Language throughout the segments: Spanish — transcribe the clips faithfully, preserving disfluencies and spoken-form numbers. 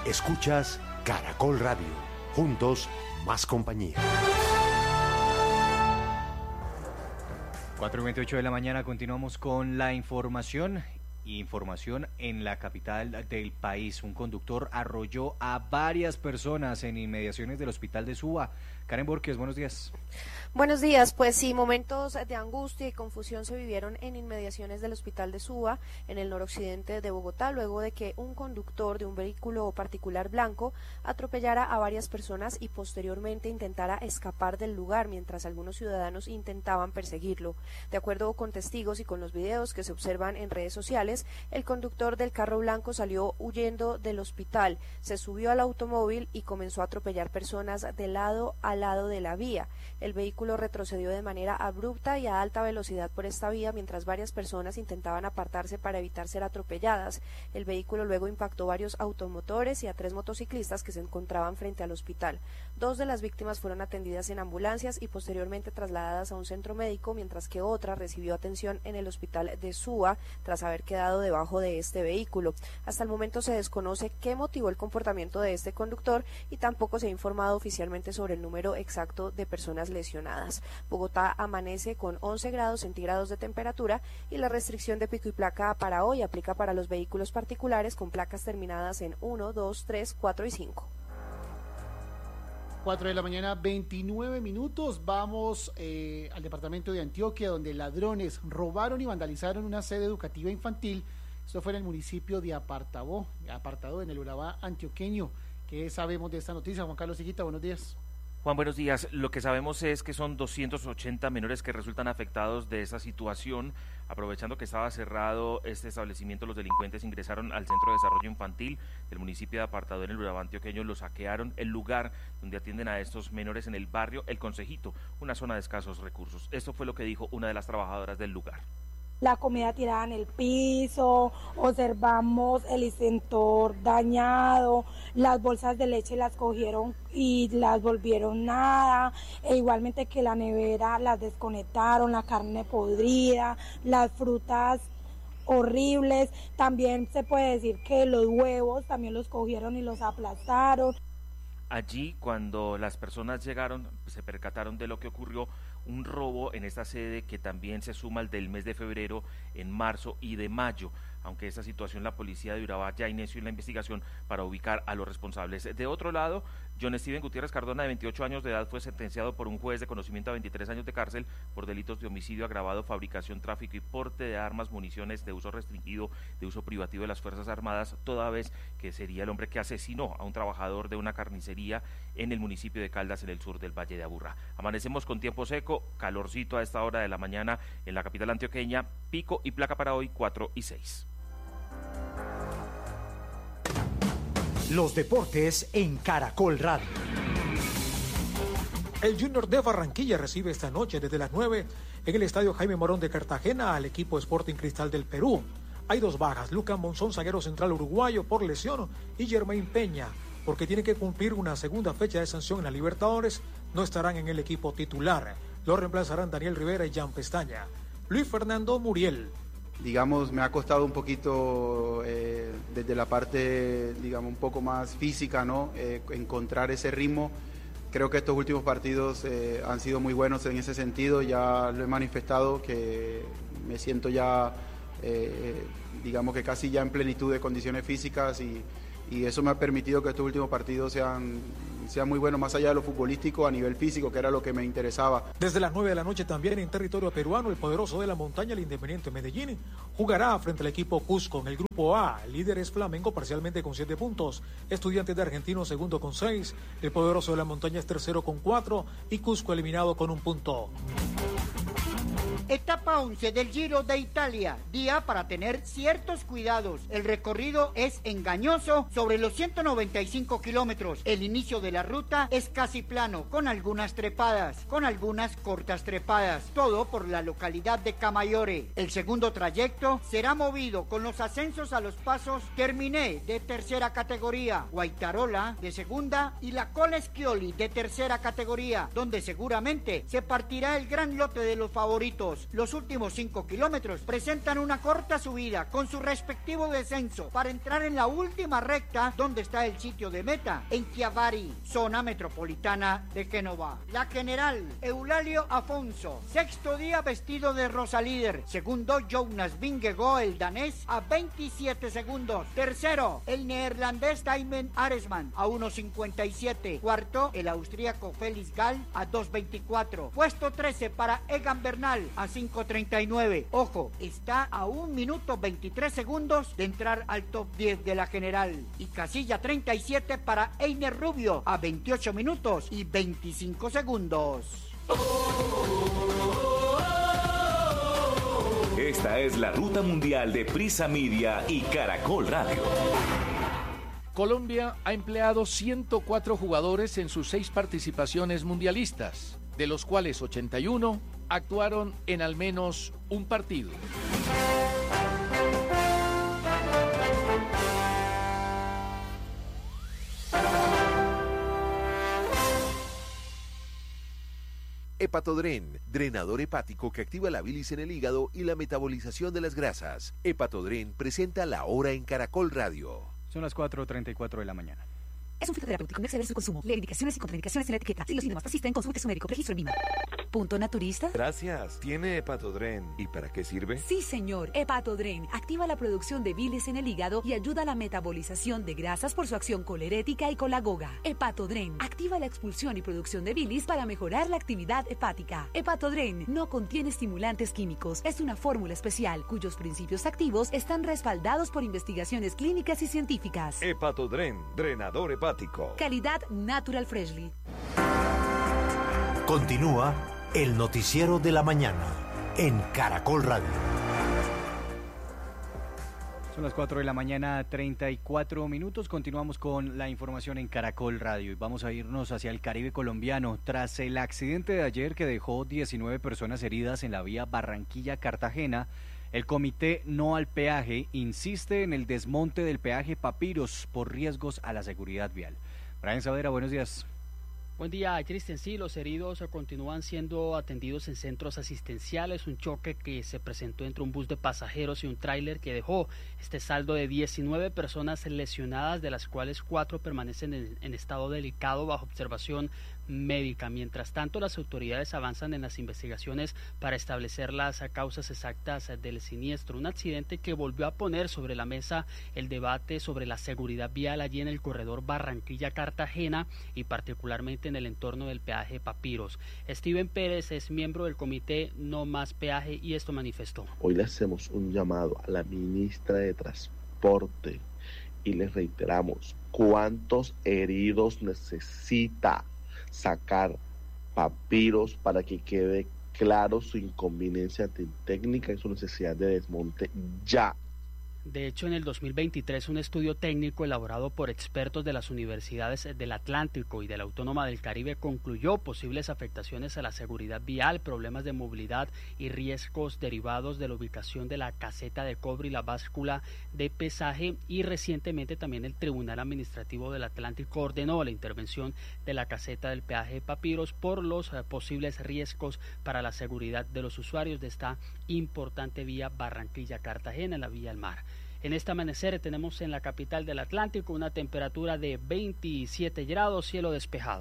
Escuchas Caracol Radio. Juntos, más compañía. cuatro y veintiocho de la mañana, continuamos con la información. Información en la capital del país. Un conductor arrolló a varias personas en inmediaciones del hospital de Suba. Karen Borges, buenos días. Buenos días, pues sí, momentos de angustia y confusión se vivieron en inmediaciones del hospital de Suba, en el noroccidente de Bogotá, luego de que un conductor de un vehículo particular blanco atropellara a varias personas y posteriormente intentara escapar del lugar mientras algunos ciudadanos intentaban perseguirlo. De acuerdo con testigos y con los videos que se observan en redes sociales, el conductor del carro blanco salió huyendo del hospital, se subió al automóvil y comenzó a atropellar personas de lado a lado de la vía. El vehículo retrocedió de manera abrupta y a alta velocidad por esta vía mientras varias personas intentaban apartarse para evitar ser atropelladas. El vehículo luego impactó varios automotores y a tres motociclistas que se encontraban frente al hospital. Dos de las víctimas fueron atendidas en ambulancias y posteriormente trasladadas a un centro médico, mientras que otra recibió atención en el hospital de Suba tras haber quedado debajo de este vehículo. Hasta el momento se desconoce qué motivó el comportamiento de este conductor y tampoco se ha informado oficialmente sobre el número exacto de personas lesionadas. Bogotá amanece con once grados centígrados de temperatura y la restricción de pico y placa para hoy aplica para los vehículos particulares con placas terminadas en uno, dos, tres, cuatro y cinco. cuatro de la mañana, veintinueve minutos. Vamos eh, al departamento de Antioquia, donde ladrones robaron y vandalizaron una sede educativa infantil. Esto fue en el municipio de Apartadó, Apartadó en el Urabá antioqueño. ¿Qué sabemos de esta noticia? Juan Carlos Higuita, buenos días. Juan, buenos días. Lo que sabemos es que son doscientos ochenta menores que resultan afectados de esa situación. Aprovechando que estaba cerrado este establecimiento, los delincuentes ingresaron al Centro de Desarrollo Infantil del municipio de Apartadó en el Urabá antioqueño, lo saquearon, el lugar donde atienden a estos menores en el barrio El Consejito, una zona de escasos recursos. Esto fue lo que dijo una de las trabajadoras del lugar. La comida tirada en el piso, observamos el extintor dañado, las bolsas de leche las cogieron y las volvieron nada, e igualmente que la nevera las desconectaron, la carne podrida, las frutas horribles, también se puede decir que los huevos también los cogieron y los aplastaron. Allí, cuando las personas llegaron, se percataron de lo que ocurrió, un robo en esta sede que también se suma al del mes de febrero, en marzo y de mayo, aunque esta situación la policía de Urabá ya inició la investigación para ubicar a los responsables. De otro lado, John Steven Gutiérrez Cardona, de veintiocho años de edad, fue sentenciado por un juez de conocimiento a veintitrés años de cárcel por delitos de homicidio agravado, fabricación, tráfico y porte de armas, municiones de uso restringido, de uso privativo de las Fuerzas Armadas, toda vez que sería el hombre que asesinó a un trabajador de una carnicería en el municipio de Caldas, en el sur del Valle de Aburrá. Amanecemos con tiempo seco, calorcito a esta hora de la mañana en la capital antioqueña, pico y placa para hoy cuatro y seis. Los deportes en Caracol Radio. El Junior de Barranquilla recibe esta noche desde las nueve en el estadio Jaime Morón de Cartagena al equipo Sporting Cristal del Perú. Hay dos bajas, Lucas Monzón, zaguero central uruguayo por lesión, y Germain Peña, porque tiene que cumplir una segunda fecha de sanción en la Libertadores, no estarán en el equipo titular. Lo reemplazarán Daniel Rivera y Jan Pestaña. Luis Fernando Muriel. Digamos, me ha costado un poquito eh, desde la parte, digamos, un poco más física, ¿no? Eh, encontrar ese ritmo. Creo que estos últimos partidos eh, han sido muy buenos en ese sentido, ya lo he manifestado, que me siento ya, eh, digamos que casi ya en plenitud de condiciones físicas y, y eso me ha permitido que estos últimos partidos sean, sean muy buenos, más allá de lo futbolístico, a nivel físico, que era lo que me interesaba. Desde las nueve de la noche también en territorio peruano, el poderoso de la montaña, el Independiente Medellín, jugará frente al equipo Cusco. En el grupo A, líder es Flamengo parcialmente con siete puntos, Estudiantes de Argentino segundo con seis, el poderoso de la montaña es tercero con cuatro y Cusco eliminado con un punto. Etapa once del Giro de Italia, día para tener ciertos cuidados. El recorrido es engañoso sobre los ciento noventa y cinco kilómetros. El inicio de la ruta es casi plano, con algunas trepadas, con algunas cortas trepadas, todo por la localidad de Camaiore. El segundo trayecto será movido con los ascensos a los pasos Terminé de tercera categoría, Guaitarola de segunda y la Colle Schioli de tercera categoría, donde seguramente se partirá el gran lote de los favoritos. segundos. Los últimos cinco kilómetros presentan una corta subida con su respectivo descenso para entrar en la última recta donde está el sitio de meta, en Chiavari, zona metropolitana de Génova. La general Eulalio Afonso, sexto día vestido de rosa líder. Segundo, Jonas Vingegaard, el danés, a veintisiete segundos. Tercero, el neerlandés Thymen Aresman, a uno cincuenta y siete. Cuarto, el austríaco Felix Gall, a dos veinticuatro. Puesto trece para Egan Bernal, a cinco treinta y nueve. Ojo, está a un minuto veintitrés segundos de entrar al top diez de la general. Y casilla treinta y siete para Einer Rubio, a veintiocho minutos y veinticinco segundos. Esta es la ruta mundial de Prisa Media y Caracol Radio. Colombia ha empleado ciento cuatro jugadores en sus seis participaciones mundialistas, de los cuales ochenta y uno actuaron en al menos un partido. Hepatodren, drenador hepático que activa la bilis en el hígado y la metabolización de las grasas. Hepatodren presenta La Hora en Caracol Radio. Son las cuatro treinta y cuatro de la mañana. Es un fitoterapéutico, no exceder su consumo. Lee indicaciones y contraindicaciones en la etiqueta. Si los síntomas persisten, consulte a su médico. Registro en Vima. ¿Punto naturista? Gracias. ¿Tiene Hepatodren? ¿Y para qué sirve? Sí, señor. Hepatodren activa la producción de bilis en el hígado y ayuda a la metabolización de grasas por su acción colerética y colagoga. Hepatodren activa la expulsión y producción de bilis para mejorar la actividad hepática. Hepatodren no contiene estimulantes químicos. Es una fórmula especial cuyos principios activos están respaldados por investigaciones clínicas y científicas. Hepatodren, drenador hepático. Calidad Natural Freshly. Continúa el noticiero de la mañana en Caracol Radio. Son las cuatro de la mañana, treinta y cuatro minutos. Continuamos con la información en Caracol Radio y vamos a irnos hacia el Caribe colombiano. Tras el accidente de ayer que dejó diecinueve personas heridas en la vía Barranquilla-Cartagena, el Comité No al Peaje insiste en el desmonte del peaje Papiros por riesgos a la seguridad vial. Brian Saavedra, buenos días. Buen día, Cristian. Sí, los heridos continúan siendo atendidos en centros asistenciales. Un choque que se presentó entre un bus de pasajeros y un tráiler que dejó este saldo de diecinueve personas lesionadas, de las cuales cuatro permanecen en, en estado delicado bajo observación médica. Mientras tanto, las autoridades avanzan en las investigaciones para establecer las causas exactas del siniestro. Un accidente que volvió a poner sobre la mesa el debate sobre la seguridad vial allí en el corredor Barranquilla-Cartagena y particularmente en el entorno del peaje Papiros. Steven Pérez es miembro del Comité No Más Peaje y esto manifestó. Hoy le hacemos un llamado a la ministra de Transporte y les reiteramos cuántos heridos necesita sacar Papiros para que quede claro su inconveniencia técnica y su necesidad de desmonte ya. De hecho, en el dos mil veintitrés, un estudio técnico elaborado por expertos de las universidades del Atlántico y de la Autónoma del Caribe concluyó posibles afectaciones a la seguridad vial, problemas de movilidad y riesgos derivados de la ubicación de la caseta de cobre y la báscula de pesaje, y recientemente también el Tribunal Administrativo del Atlántico ordenó la intervención de la caseta del peaje Papiros por los eh, posibles riesgos para la seguridad de los usuarios de esta importante vía Barranquilla-Cartagena, la vía al mar. En este amanecer tenemos en la capital del Atlántico una temperatura de veintisiete grados, cielo despejado.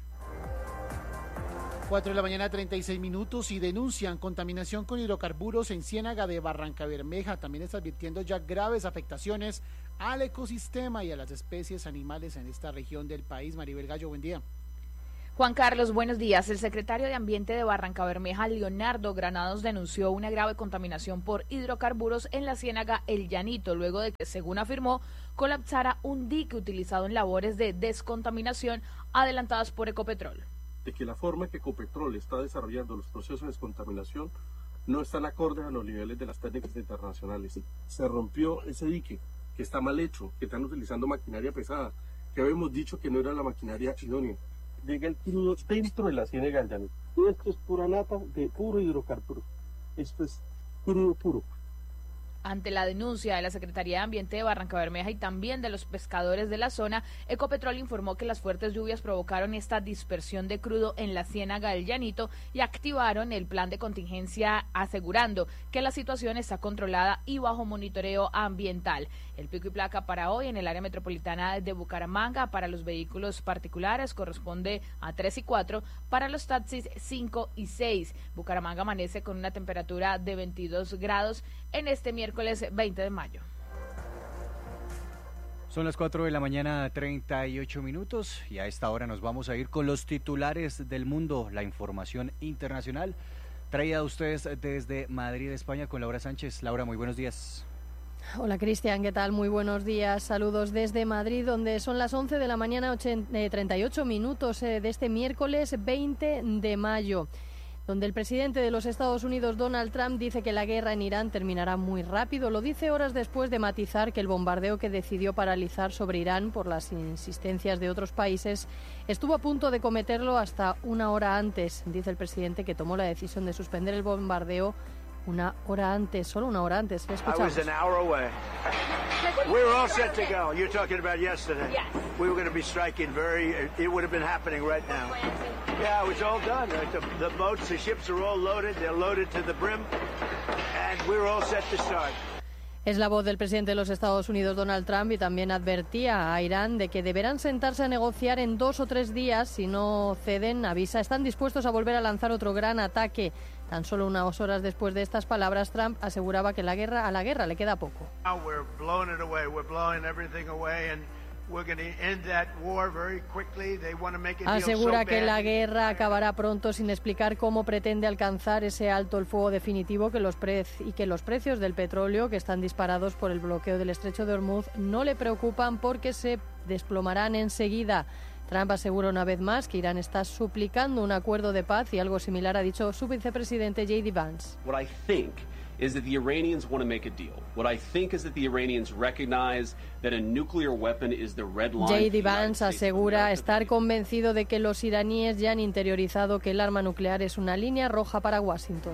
cuatro de la mañana, treinta y seis minutos, y denuncian contaminación con hidrocarburos en Ciénaga de Barrancabermeja. También está advirtiendo ya graves afectaciones al ecosistema y a las especies animales en esta región del país. Maribel Gallo, buen día. Juan Carlos, buenos días. El secretario de Ambiente de Barrancabermeja, Leonardo Granados, denunció una grave contaminación por hidrocarburos en la ciénaga El Llanito, luego de que, según afirmó, colapsara un dique utilizado en labores de descontaminación adelantadas por Ecopetrol. De que la forma en que Ecopetrol está desarrollando los procesos de descontaminación no están acordes a los niveles de las técnicas internacionales. Se rompió ese dique, que está mal hecho, que están utilizando maquinaria pesada, que habíamos dicho que no era la maquinaria idónea. Llega el crudo dentro de la ciénaga del Llanito. Y esto es pura nata de puro hidrocarburo. Esto es crudo puro. Ante la denuncia de la Secretaría de Ambiente de Barrancabermeja y también de los pescadores de la zona, Ecopetrol informó que las fuertes lluvias provocaron esta dispersión de crudo en la Ciénaga del Llanito y activaron el plan de contingencia, asegurando que la situación está controlada y bajo monitoreo ambiental. El pico y placa para hoy en el área metropolitana de Bucaramanga para los vehículos particulares corresponde a tres y cuatro, para los taxis cinco y seis. Bucaramanga amanece con una temperatura de veintidós grados en este miércoles veinte de mayo. Son las cuatro de la mañana, treinta y ocho minutos, y a esta hora nos vamos a ir con los titulares del mundo, la información internacional, traída a ustedes desde Madrid, España, con Laura Sánchez. Laura, muy buenos días. Hola Cristian, ¿qué tal? Muy buenos días. Saludos desde Madrid, donde son las once de la mañana, treinta y ocho minutos de este miércoles veinte de mayo, donde el presidente de los Estados Unidos, Donald Trump, dice que la guerra en Irán terminará muy rápido. Lo dice horas después de matizar que el bombardeo que decidió paralizar sobre Irán por las insistencias de otros países estuvo a punto de cometerlo hasta una hora antes. Dice el presidente que tomó la decisión de suspender el bombardeo una hora antes, solo una hora antes. ¿Le escuchamos? I was an hour away. We were all set to go. You're talking about yesterday. Yes. We were going to be striking very, it would have been happening right now. Yeah, it was all done. The, the boats, the ships are all loaded. They're loaded to the brim. And we were all set to start. Es la voz del presidente de los Estados Unidos, Donald Trump, y también advertía a Irán de que deberán sentarse a negociar en dos o tres días. Si no ceden, avisa, están dispuestos a volver a lanzar otro gran ataque. Tan solo unas horas después de estas palabras, Trump aseguraba que la guerra a la guerra le queda poco. Asegura que la guerra acabará pronto, sin explicar cómo pretende alcanzar ese alto el fuego definitivo que los pre- y que los precios del petróleo, que están disparados por el bloqueo del estrecho de Hormuz, no le preocupan porque se desplomarán enseguida. Trump asegura una vez más que Irán está suplicando un acuerdo de paz, y algo similar ha dicho su vicepresidente J D Vance. What I think is that the Iranians want to make a deal. What I think is that the Iranians recognize that a nuclear weapon is the red line. J D Vance asegura estar convencido de que los iraníes ya han interiorizado que el arma nuclear es una línea roja para Washington.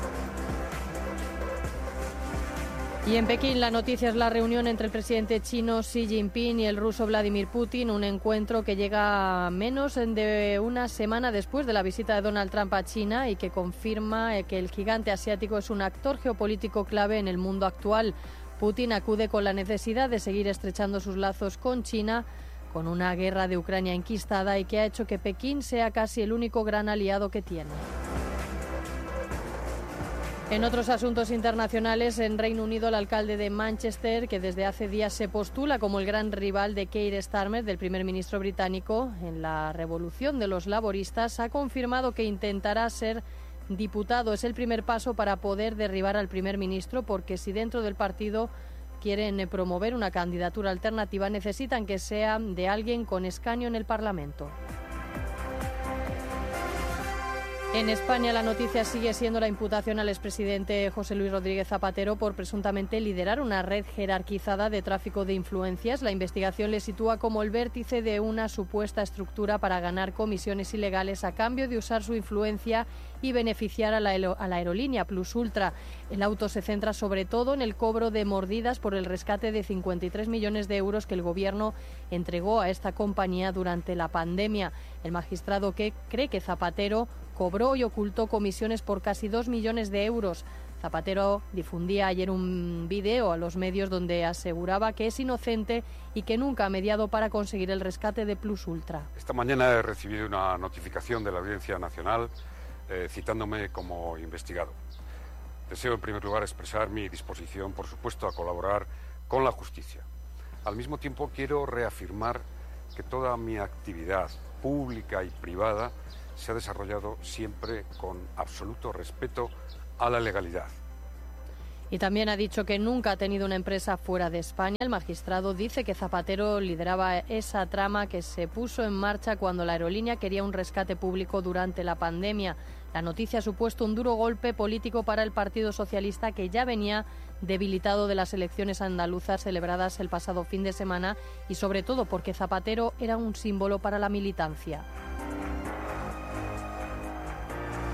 Y en Pekín la noticia es la reunión entre el presidente chino Xi Jinping y el ruso Vladimir Putin, un encuentro que llega menos de una semana después de la visita de Donald Trump a China y que confirma que el gigante asiático es un actor geopolítico clave en el mundo actual. Putin acude con la necesidad de seguir estrechando sus lazos con China, con una guerra de Ucrania enquistada y que ha hecho que Pekín sea casi el único gran aliado que tiene. En otros asuntos internacionales, en Reino Unido, el alcalde de Manchester, que desde hace días se postula como el gran rival de Keir Starmer, del primer ministro británico, en la revolución de los laboristas, ha confirmado que intentará ser diputado. Es el primer paso para poder derribar al primer ministro, porque si dentro del partido quieren promover una candidatura alternativa, necesitan que sea de alguien con escaño en el Parlamento. En España la noticia sigue siendo la imputación al expresidente José Luis Rodríguez Zapatero por presuntamente liderar una red jerarquizada de tráfico de influencias. La investigación le sitúa como el vértice de una supuesta estructura para ganar comisiones ilegales a cambio de usar su influencia y beneficiar a la, a la aerolínea Plus Ultra. El auto se centra sobre todo en el cobro de mordidas por el rescate de cincuenta y tres millones de euros que el Gobierno entregó a esta compañía durante la pandemia. El magistrado que cree que Zapatero cobró y ocultó comisiones por casi dos millones de euros. Zapatero difundía ayer un vídeo a los medios donde aseguraba que es inocente y que nunca ha mediado para conseguir el rescate de Plus Ultra. Esta mañana he recibido una notificación de la Audiencia Nacional eh, citándome como investigado. Deseo en primer lugar expresar mi disposición, por supuesto, a colaborar con la justicia. Al mismo tiempo quiero reafirmar que toda mi actividad pública y privada se ha desarrollado siempre con absoluto respeto a la legalidad. Y también ha dicho que nunca ha tenido una empresa fuera de España. El magistrado dice que Zapatero lideraba esa trama que se puso en marcha cuando la aerolínea quería un rescate público durante la pandemia. La noticia ha supuesto un duro golpe político para el Partido Socialista, que ya venía debilitado de las elecciones andaluzas celebradas el pasado fin de semana, y sobre todo porque Zapatero era un símbolo para la militancia.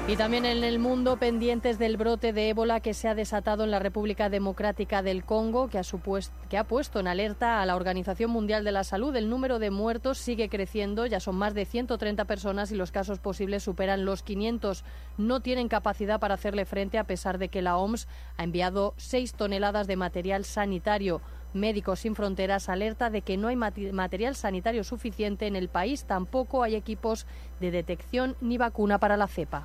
Y también en el mundo, pendientes del brote de ébola que se ha desatado en la República Democrática del Congo, que ha, supuesto, que ha puesto en alerta a la Organización Mundial de la Salud. El número de muertos sigue creciendo, ya son más de ciento treinta personas y los casos posibles superan los quinientos. No tienen capacidad para hacerle frente, a pesar de que la O M S ha enviado seis toneladas de material sanitario. Médicos Sin Fronteras alerta de que no hay material sanitario suficiente en el país, tampoco hay equipos de detección ni vacuna para la cepa.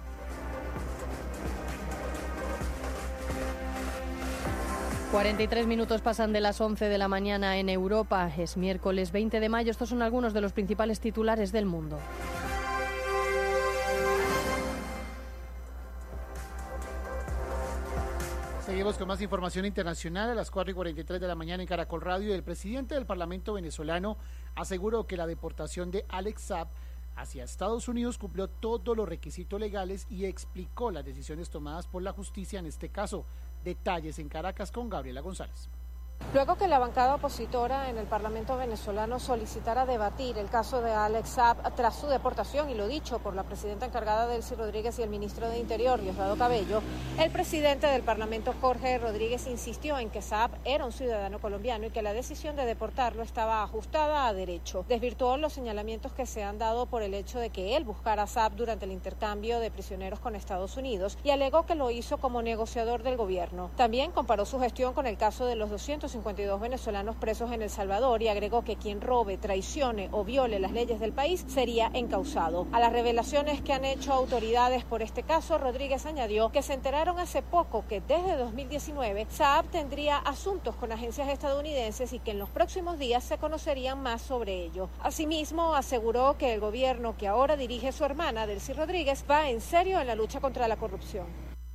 cuarenta y tres minutos pasan de las once de la mañana en Europa. Es miércoles veinte de mayo. Estos son algunos de los principales titulares del mundo. Seguimos con más información internacional a las cuatro y cuarenta y tres de la mañana en Caracol Radio. El presidente del Parlamento venezolano aseguró que la deportación de Alex Saab hacia Estados Unidos cumplió todos los requisitos legales y explicó las decisiones tomadas por la justicia en este caso. Detalles en Caracas con Gabriela González. Luego que la bancada opositora en el Parlamento venezolano solicitara debatir el caso de Alex Saab tras su deportación, y lo dicho por la presidenta encargada Delcy Rodríguez y el ministro de Interior, Diosdado Cabello, el presidente del Parlamento, Jorge Rodríguez, insistió en que Saab era un ciudadano colombiano y que la decisión de deportarlo estaba ajustada a derecho. Desvirtuó los señalamientos que se han dado por el hecho de que él buscara a Saab durante el intercambio de prisioneros con Estados Unidos y alegó que lo hizo como negociador del gobierno. También comparó su gestión con el caso de los doscientos cincuenta y dos venezolanos presos en El Salvador y agregó que quien robe, traicione o viole las leyes del país sería encausado. A las revelaciones que han hecho autoridades por este caso, Rodríguez añadió que se enteraron hace poco que desde dos mil diecinueve Saab tendría asuntos con agencias estadounidenses y que en los próximos días se conocerían más sobre ello. Asimismo, aseguró que el gobierno que ahora dirige su hermana, Delcy Rodríguez, va en serio en la lucha contra la corrupción.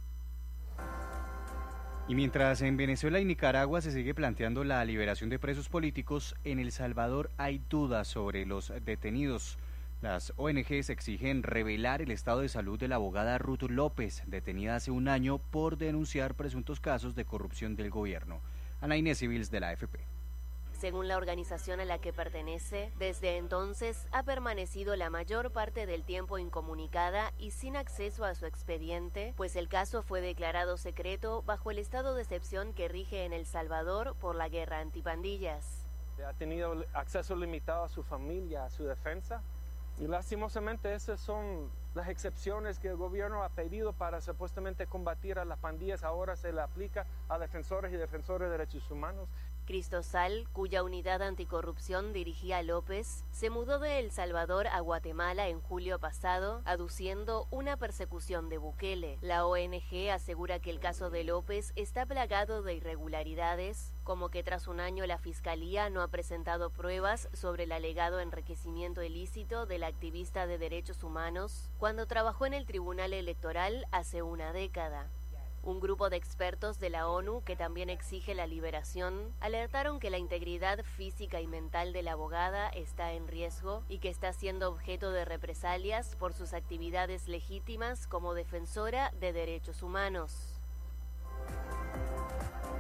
Y mientras en Venezuela y Nicaragua se sigue planteando la liberación de presos políticos, en El Salvador hay dudas sobre los detenidos. Las O N Ges exigen revelar el estado de salud de la abogada Ruth López, detenida hace un año por denunciar presuntos casos de corrupción del gobierno. Ana Inés Civils, de la A F P. Según la organización a la que pertenece, desde entonces ha permanecido la mayor parte del tiempo incomunicada y sin acceso a su expediente, pues el caso fue declarado secreto bajo el estado de excepción que rige en El Salvador por la guerra antipandillas. Ha tenido acceso limitado a su familia, a su defensa, y lastimosamente esas son las excepciones que el gobierno ha pedido para supuestamente combatir a las pandillas. Ahora se le aplica a defensores y defensores de derechos humanos. Cristosal, cuya unidad anticorrupción dirigía a López, se mudó de El Salvador a Guatemala en julio pasado, aduciendo una persecución de Bukele. La O N Ge asegura que el caso de López está plagado de irregularidades, como que tras un año la Fiscalía no ha presentado pruebas sobre el alegado enriquecimiento ilícito del activista de derechos humanos cuando trabajó en el Tribunal Electoral hace una década. Un grupo de expertos de la ONU, que también exige la liberación, alertaron que la integridad física y mental de la abogada está en riesgo y que está siendo objeto de represalias por sus actividades legítimas como defensora de derechos humanos.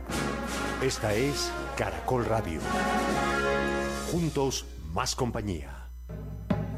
Esta es Caracol Radio. Juntos, más compañía.